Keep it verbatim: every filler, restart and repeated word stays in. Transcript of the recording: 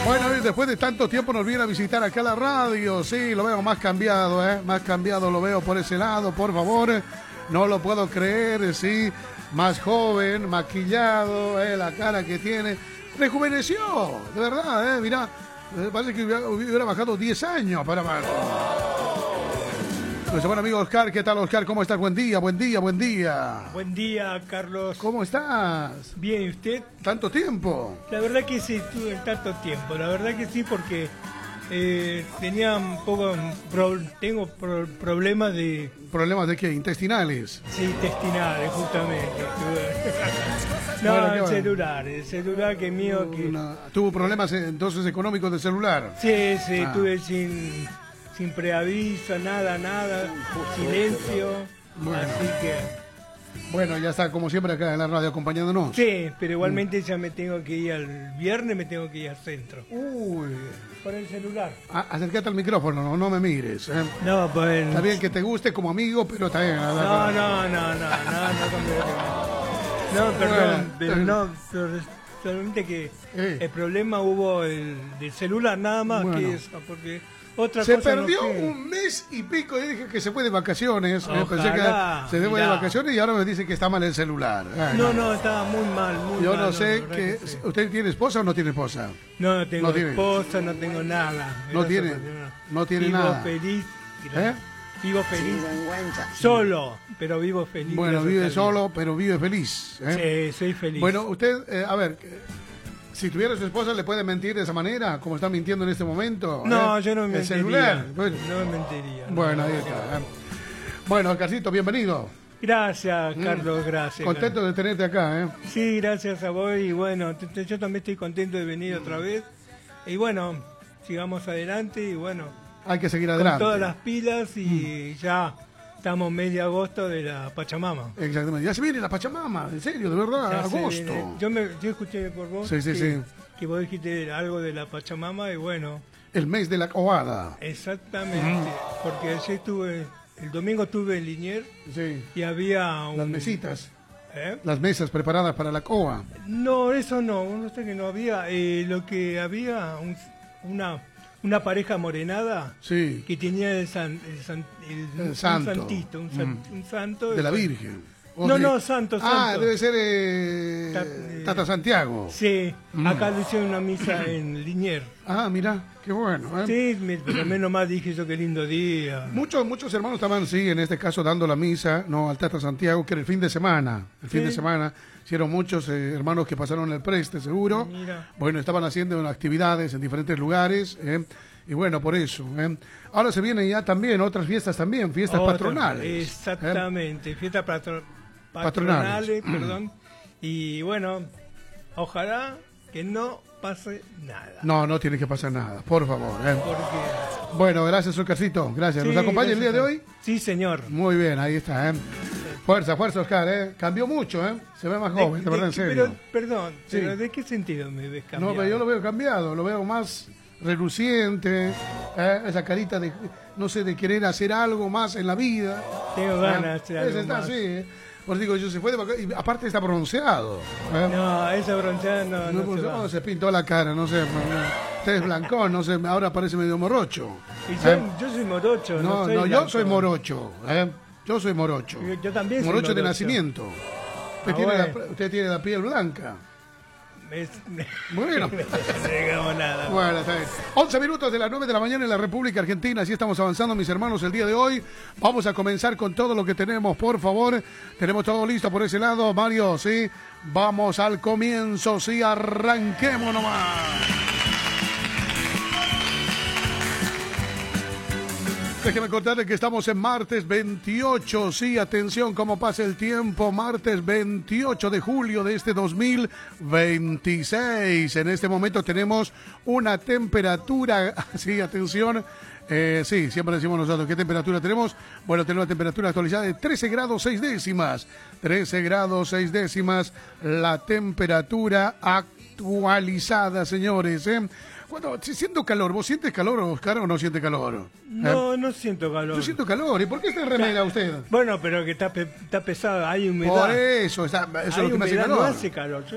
Bueno, y después de tanto tiempo nos viene a visitar acá a la radio. Sí, lo veo más cambiado, ¿eh? Más cambiado lo veo por ese lado, por favor. No lo puedo creer, sí. Más joven, maquillado, ¿eh? La cara que tiene. Rejuveneció, de verdad, ¿eh? Mirá, parece que hubiera, hubiera bajado diez años para abajo. Nuestro buen amigo Oscar, ¿qué tal, Oscar? ¿Cómo estás? Buen día, buen día, buen día. Buen día, Carlos. ¿Cómo estás? Bien, ¿y usted? ¿Tanto tiempo? La verdad que sí, tuve tanto tiempo. La verdad que sí, porque eh, tenía un poco... Pro, tengo pro, problemas de... ¿Problemas de qué? ¿Intestinales? Sí, intestinales, justamente. No, bueno, el bueno. celular, el celular que mío... que Una... ¿Tuvo problemas entonces económicos de celular? Sí, sí, Ah. tuve sin... sin preaviso, nada, nada, silencio, Bueno. así que... Bueno, ya está como siempre acá en la radio acompañándonos. Sí, pero igualmente ya me tengo que ir al viernes, me tengo que ir al centro. Uy, Por el celular. a- acércate al micrófono, no, no me mires. ¿eh? No, pues... Está bien que te guste como amigo, pero está bien. la No, verdad. no, no, no, no, no, cambió. No, perdón, pero no, pero solamente que Eh. el problema hubo el del celular, nada más Bueno. que eso, porque otra Se cosa perdió no fue. un mes y pico y dije que se fue de vacaciones. eh, Ojalá, Pensé que se fue de mirá. vacaciones y ahora me dice que está mal el celular. Ay, No, no, estaba muy mal, muy Yo mal. no sé la verdad que... sí. ¿Usted tiene esposa o no tiene esposa? No, no tengo no tiene. esposa, no tengo nada. No Gracias tiene, por Dios. no tiene vivo nada. feliz. ¿Eh? Vivo feliz. Solo, pero vivo feliz. Bueno, gracias a vive Dios. solo, pero vive feliz. ¿eh? Sí, soy feliz. Bueno, usted, eh, a ver, eh, si tuviera su esposa, ¿le puede mentir de esa manera, como está mintiendo en este momento? No, ¿Eh? yo no me El mentiría. celular. Bueno, No me mentiría. no. bueno, ahí está. ¿eh? Bueno, Oscarcito, bienvenido. Gracias, Carlos, gracias. Contento de tenerte acá, ¿eh? Carlos. Sí, gracias a vos y bueno, t- t- yo también estoy contento de venir otra vez. Y bueno, sigamos adelante y bueno, Hay que seguir con adelante. todas las pilas y ya estamos medio agosto de la Pachamama. Exactamente. Ya se viene la Pachamama, en serio, de verdad, Ya se agosto. viene. Yo, me, yo escuché por vos Sí, sí, que, sí. que vos dijiste algo de la Pachamama y bueno, El mes de la cobada. exactamente, porque ayer estuve, el domingo estuve en Liniers Sí. y había un... Las mesitas, ¿Eh? las mesas preparadas para la coba. No, eso no, no sé que no había. Eh, lo que había, un- una, una pareja morenada Sí, que tenía el, san- el, san- el- El un santo. santito, un, san- un santo. de la y bueno, Virgen. ¿O No, de- no, santo, Ah, santo. debe ser eh, Ta- eh, Tata Santiago. Sí, Mm. acá le hicieron una misa en Liniers. Ah, mira, qué bueno. ¿eh? Sí, me- pero menos mal dije yo, qué lindo día. Muchos, muchos hermanos estaban, sí, en este caso dando la misa, no, al Tata Santiago, que era el fin de semana. El fin Sí. de semana hicieron muchos eh, hermanos que pasaron el preste, seguro. Mira. Bueno, estaban haciendo actividades en diferentes lugares, ¿eh? Y bueno, por eso. ¿eh? Ahora se vienen ya también otras fiestas también, fiestas Otra, patronales. ¿eh? Exactamente, fiestas patro- Patronales. patronales, perdón. Y bueno, ojalá que no pase nada. No, no tiene que pasar nada, por favor. ¿eh? Porque Bueno, gracias, Oscarcito. Gracias. ¿Nos Sí, acompaña el día de gracias hoy? a- Sí, señor. Muy bien, ahí está. ¿eh? Fuerza, fuerza, Oscar. ¿eh? Cambió mucho, ¿eh? Se ve más joven, de, verdad, en qué- serio. Pero, perdón, Sí. pero ¿de qué sentido me ves No, cambiado? pero yo lo veo cambiado, lo veo más reluciente, ¿eh? Esa carita de, no sé, de querer hacer algo más en la vida. Tengo ganas de ¿eh? hacer Ese algo está más. así, ¿eh? Pues digo, yo se fue de vacaciones, y aparte está bronceado. ¿eh? No, esa bronceada no, No, no, pues, se no, va. se pintó la cara, no sé. no, no. Usted es blancón, no sé, ahora parece medio morocho. Y yo, ¿eh? yo soy morocho, no, No, soy no, yo blanco. soy morocho. ¿eh? Yo soy morocho. Yo, yo también soy Morocho de morocho. nacimiento. Usted, Ah, tiene la, bueno. usted tiene la piel blanca. Es- Bueno. no digamos nada. Bueno, está bien. once minutos de las nueve de la mañana en la República Argentina. Así estamos avanzando, mis hermanos, el día de hoy. Vamos a comenzar con todo lo que tenemos, por favor. Tenemos todo listo por ese lado, Mario, ¿sí? Vamos al comienzo, sí, arranquemos nomás. Déjeme contarle que estamos en martes veintiocho, sí, atención cómo pasa el tiempo, martes veintiocho de julio de este dos mil veintiséis. En este momento tenemos una temperatura, sí, atención, eh, sí, siempre decimos nosotros, ¿qué temperatura tenemos? Bueno, tenemos una temperatura actualizada de trece grados seis décimas, trece grados seis décimas, la temperatura actualizada, señores, ¿eh? Bueno, si siento calor, ¿vos sientes calor, Oscar, o no siente calor? No, ¿Eh? no siento calor. Yo siento calor, ¿y por qué está en remera usted? Bueno, pero que está, pe- está pesado, hay humedad. Por eso, está, eso es hay lo que me hace humedad, calor. no hace calor. Yo